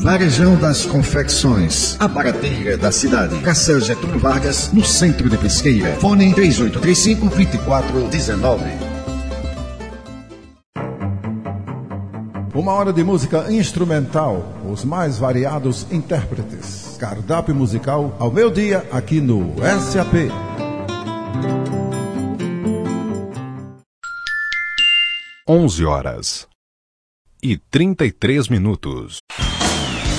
Varejão das Confecções, a barateira da cidade. Praça Getúlio Vargas, no centro de Pesqueira. Fone 3835-2419. Uma hora de música instrumental, os mais variados intérpretes. Cardápio musical ao meio-dia aqui no SAP. Horas e 33 minutos.